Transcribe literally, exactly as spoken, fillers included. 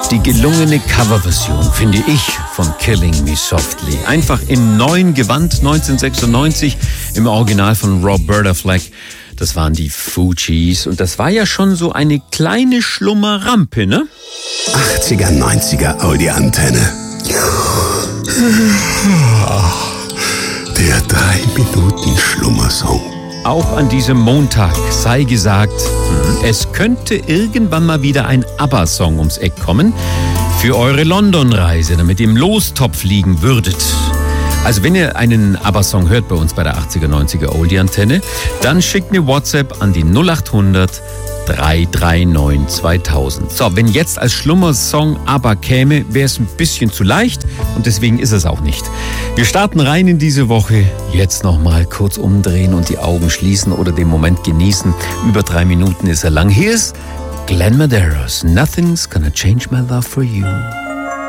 Die gelungene Coverversion, finde ich, von Killing Me Softly. Einfach im neuen Gewand neunzehnhundertsechsundneunzig, im Original von Roberta Flack. Das waren die Fugees und das war ja schon so eine kleine Schlummerrampe, ne? achtziger, neunziger Audi-Antenne. Der drei Minuten Schlummersong. Auch an diesem Montag sei gesagt, es könnte irgendwann mal wieder ein ABBA-Song ums Eck kommen für eure London-Reise, damit ihr im Lostopf liegen würdet. Also wenn ihr einen ABBA-Song hört bei uns bei der achtziger, neunziger Oldie-Antenne, dann schickt mir WhatsApp an die null acht hundert, drei drei neun, zweitausend. So, wenn jetzt als Schlummersong ABBA käme, wäre es ein bisschen zu leicht und deswegen ist es auch nicht. Wir starten rein in diese Woche. Jetzt nochmal kurz umdrehen und die Augen schließen oder den Moment genießen. Über drei Minuten ist er lang. Hier ist Glenn Medeiros. Nothing's gonna change my love for you.